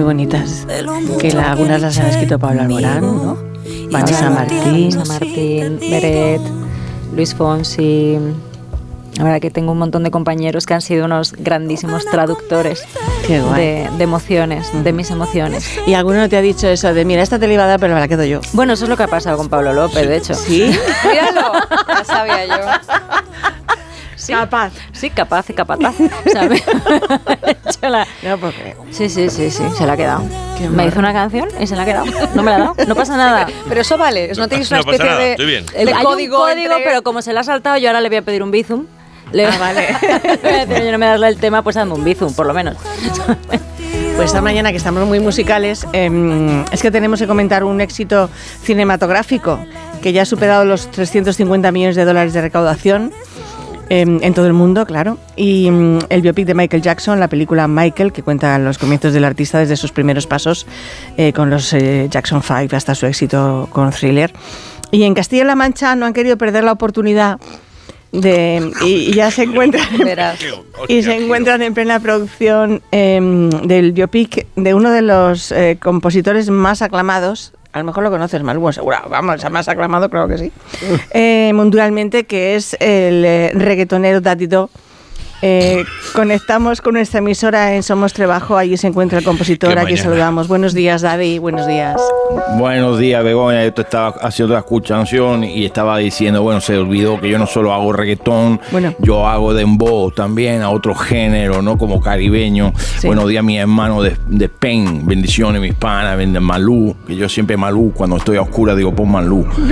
bonitas, que algunas las ha escrito Pablo Alborán, ¿no? Vanessa Martín, Beret, Luis Fonsi. La verdad que tengo un montón de compañeros que han sido unos grandísimos traductores de emociones, de mis emociones. ¿Y alguno no te ha dicho eso de, mira, esta te la iba a dar, pero me la quedo yo? Bueno, eso es lo que ha pasado con Pablo López, de hecho. ¿Sí? Míralo, ya sabía yo. Sí, capaz. Sí, capaz. ¿Sabes? No, porque... Sí, se la ha quedado. Me hizo una canción y se la ha quedado. No me la ha dado. No pasa nada. Pero eso vale, no tenéis una especie de... Estoy bien. Hay un código, pero como se la ha saltado, yo ahora le voy a pedir un bizum. Vale. Yo no me das el tema, pues dame un bizum, por lo menos. Pues esta mañana, que estamos muy musicales, es que tenemos que comentar un éxito cinematográfico que ya ha superado los 350 millones de dólares de recaudación en todo el mundo, claro. Y el biopic de Michael Jackson, la película Michael, que cuenta los comienzos del artista desde sus primeros pasos con los Jackson 5 hasta su éxito con Thriller. Y en Castilla-La Mancha no han querido perder la oportunidad y ya se encuentran se encuentran en plena producción del biopic de uno de los compositores más aclamados. A lo mejor lo conoces, Malú, seguro, vamos, más aclamado, creo que sí, mundialmente, que es el reggaetonero Daddy Do. Conectamos con nuestra emisora en Somos Trabajo, allí se encuentra el compositor, aquí saludamos. Buenos días, Daddy, buenos días. Buenos días, Begoña. Yo te estaba haciendo la escuchación y estaba diciendo, bueno, se olvidó que yo no solo hago reggaetón, yo hago dembow también, a otro género, ¿no? Como caribeño. Sí. Buenos días, mi hermano de Spain, bendiciones, mis panas, Malú, que yo siempre Malú, cuando estoy a oscura digo, pon Malú.